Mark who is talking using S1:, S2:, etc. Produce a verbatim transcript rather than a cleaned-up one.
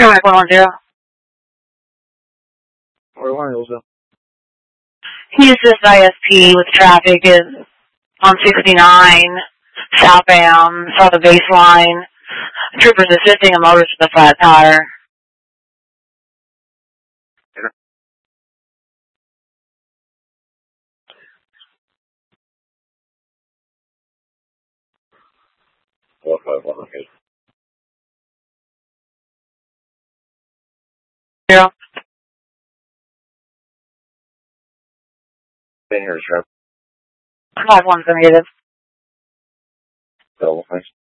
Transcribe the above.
S1: Alright, one one zero.
S2: Or one also.
S1: He assist I S P with traffic is on sixty-nine, southbound, south of baseline. Troopers assisting a motorist with a flat tire.
S2: Four five one, okay.
S1: Zero.
S2: Been here, Sheriff.
S1: Five one negative.
S2: Double, thanks.